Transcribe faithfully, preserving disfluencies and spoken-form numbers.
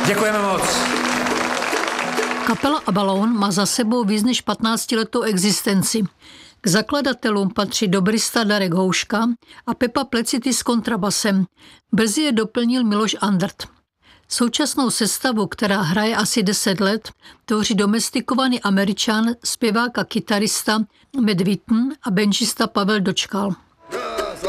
Děkujeme moc. Kapela Abalone má za sebou víc než patnáctiletou existenci. K zakladatelům patří dobrista Darek Houška a Pepa Plecity s kontrabasem. Brzy je doplnil Miloš Andrt. Současnou sestavu, která hraje asi deset let, tvoří domestikovaný Američan, zpěvák a kytarista Matt Witten a benžista Pavel Dočkal.